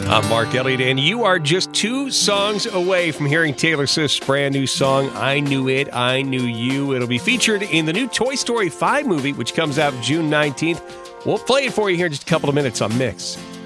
I'm Mark Elliott, and you are just 2 songs away from hearing Taylor Swift's brand new song, I Knew It, I Knew You. It'll be featured in the new Toy Story 5 movie, which comes out June 19th. We'll play it for you here in just a couple of minutes on Mix.